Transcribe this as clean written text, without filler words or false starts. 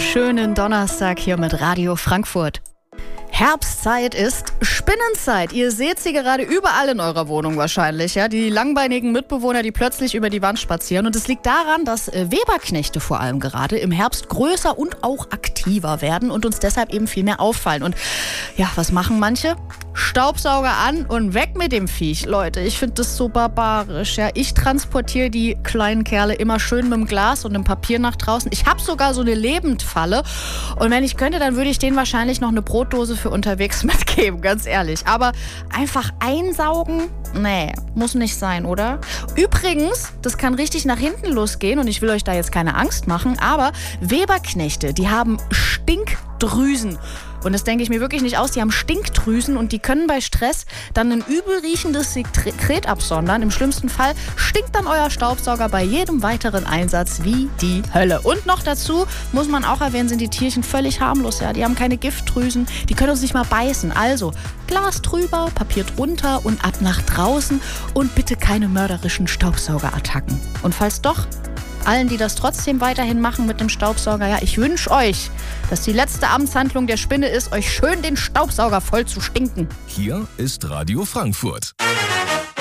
schönen Donnerstag hier mit Radio Frankfurt. Herbstzeit ist Spinnenzeit. Ihr seht sie gerade überall in eurer Wohnung wahrscheinlich. Ja? Die langbeinigen Mitbewohner, die plötzlich über die Wand spazieren. Und es liegt daran, dass Weberknechte vor allem gerade im Herbst größer und auch aktiver werden und uns deshalb eben viel mehr auffallen. Und ja, was machen manche? Staubsauger an und weg mit dem Viech. Leute, ich finde das so barbarisch. Ja? Ich transportiere die kleinen Kerle immer schön mit dem Glas und dem Papier nach draußen. Ich habe sogar so eine Lebendfalle. Und wenn ich könnte, dann würde ich denen wahrscheinlich noch eine Brotdose für unterwegs mitgeben, ganz ehrlich. Aber einfach einsaugen? Nee, muss nicht sein, oder? Übrigens, das kann richtig nach hinten losgehen und ich will euch da jetzt keine Angst machen, aber Weberknechte, die haben Stinkdrüsen. Und das denke ich mir wirklich nicht aus. Die haben Stinkdrüsen und die können bei Stress dann ein übel riechendes Sekret absondern. Im schlimmsten Fall stinkt dann euer Staubsauger bei jedem weiteren Einsatz wie die Hölle. Und noch dazu muss man auch erwähnen, sind die Tierchen völlig harmlos. Ja? Die haben keine Giftdrüsen, die können uns nicht mal beißen. Also Glas drüber, Papier drunter und ab nach draußen und bitte keine mörderischen Staubsaugerattacken. Und falls doch, allen, die das trotzdem weiterhin machen mit dem Staubsauger, ja, ich wünsche euch, dass die letzte Amtshandlung der Spinne ist, euch schön den Staubsauger voll zu stinken. Hier ist Radio Frankfurt.